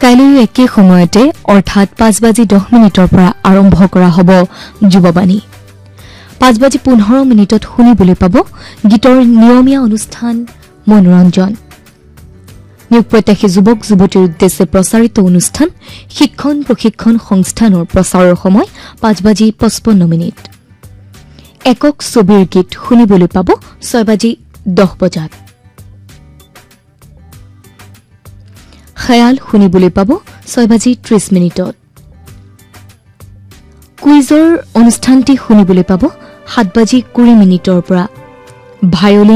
কাইলৈ একে সময়তে অৰ্থাৎ 5:10 পৰা আৰম্ভ কৰা হ'ব যুৱবাণী। 5:15 শুনিবলৈ পাব গীতৰ নিয়মীয়া অনুষ্ঠান মনোৰঞ্জন। নিয়োগ প্ৰত্যাশী যুৱক যুৱতীৰ উদ্দেশ্যে প্ৰচাৰিত অনুষ্ঠান শিক্ষণ প্ৰশিক্ষণ সংস্থানৰ প্ৰচাৰৰ সময় 5:55। একক ছবিৰ গীত শুনিবলৈ পাব 6:10। খেয়াল শুনিবলৈ পাব 6:30। কুইজৰ অনুষ্ঠানটি শুনিবলৈ পাব 7:20 পৰা। ভায়লিন